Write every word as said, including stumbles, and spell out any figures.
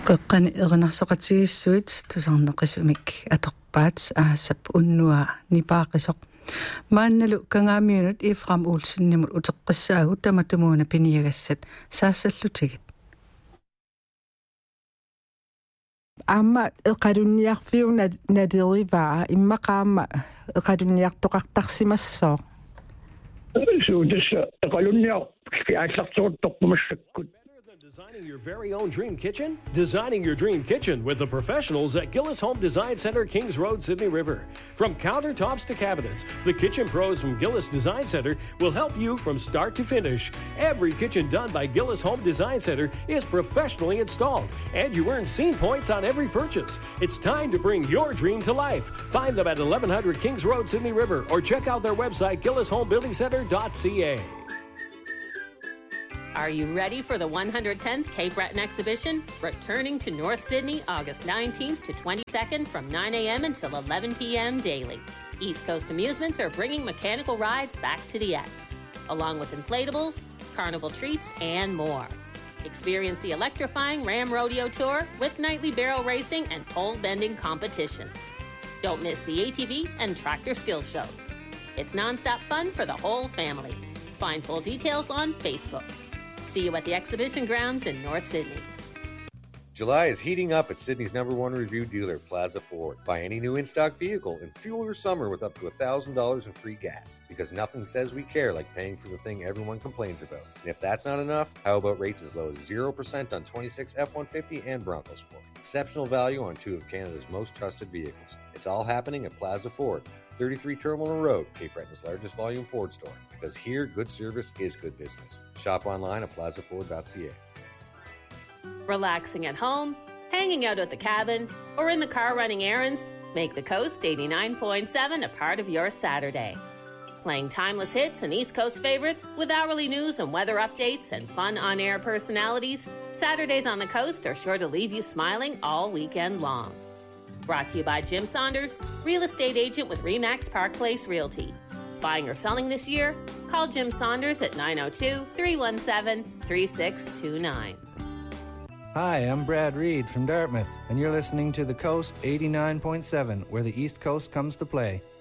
Qeqqani iqnarsoqatigissuit tusarneqisumik atorpaat aassap unnua nipaaqisoq maannalu kangaamiunut Ifram Olsen-nimut uteqqissaagut tamatumuuna piniagassat saassallutigit Amma eqalunniarfiuna naderivaa immaqaama eqalunniartoqartarsimassoo suutassa eqalunniar fiaallartuuttorpumassakkut Designing your very own dream kitchen? Designing your dream kitchen with the professionals at Gillis Home Design Center, Kings Road, Sydney River. From countertops to cabinets, the kitchen pros from Gillis Design Center will help you from start to finish. Every kitchen done by Gillis Home Design Center is professionally installed, and you earn scene points on every purchase. It's time to bring your dream to life. Find them at eleven hundred Kings Road, Sydney River, or check out their website, gillis home building center dot c a. Are you ready for the one hundred tenth Cape Breton Exhibition? Returning to North Sydney August nineteenth to twenty-second from nine a.m. until eleven p.m. daily. East Coast Amusements are bringing mechanical rides back to the X, along with inflatables, carnival treats, and more. Experience the electrifying Ram Rodeo Tour with nightly barrel racing and pole bending competitions. Don't miss the A T V and tractor skill shows. It's nonstop fun for the whole family. Find full details on Facebook. See you at the exhibition grounds in North Sydney. July is heating up at Sydney's number one review dealer, Plaza Ford. Buy any new in-stock vehicle and fuel your summer with up to one thousand dollars in free gas. Because nothing says we care like paying for the thing everyone complains about. And if that's not enough, how about rates as low as zero percent on twenty-six F one fifty and Bronco Sport? Exceptional value on two of Canada's most trusted vehicles. It's all happening at Plaza Ford, thirty-three Terminal Road, Cape Breton's largest volume Ford store. Because here, good service is good business. Shop online at plaza ford dot c a. Relaxing at home, hanging out at the cabin, or in the car running errands, make the Coast eighty-nine point seven a part of your Saturday. Playing timeless hits and East Coast favorites with hourly news and weather updates and fun on-air personalities, Saturdays on the Coast are sure to leave you smiling all weekend long. Brought to you by Jim Saunders, real estate agent with Remax Park Place Realty. Buying or selling this year? Call Jim Saunders at nine oh two, three one seven, three six two nine. Hi, I'm Brad Reed from Dartmouth, and you're listening to The Coast eighty-nine point seven, where the East Coast comes to play.